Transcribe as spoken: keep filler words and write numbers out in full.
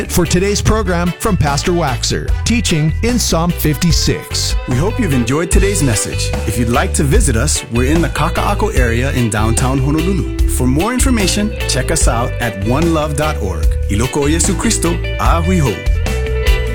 For today's program from Pastor Waxer, teaching in Psalm fifty-six. We hope you've enjoyed today's message. If you'd like to visit us, we're in the Kaka'ako area in downtown Honolulu. For more information, check us out at one love dot org. Iloko o Yesu Cristo, ahui ho.